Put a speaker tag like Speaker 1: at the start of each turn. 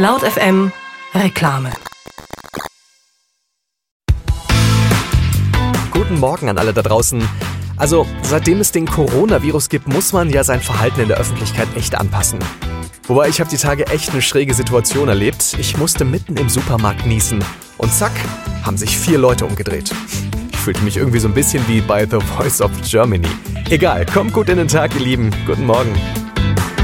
Speaker 1: Laut FM Reklame.
Speaker 2: Guten Morgen an alle da draußen. Also, seitdem es den Coronavirus gibt, muss man ja sein Verhalten in der Öffentlichkeit echt anpassen. Wobei, ich habe die Tage echt eine schräge Situation erlebt. Ich musste mitten im Supermarkt niesen. Und zack, haben sich 4 Leute umgedreht. Ich fühlte mich irgendwie so ein bisschen wie bei The Voice of Germany. Egal, kommt gut in den Tag, ihr Lieben. Guten Morgen.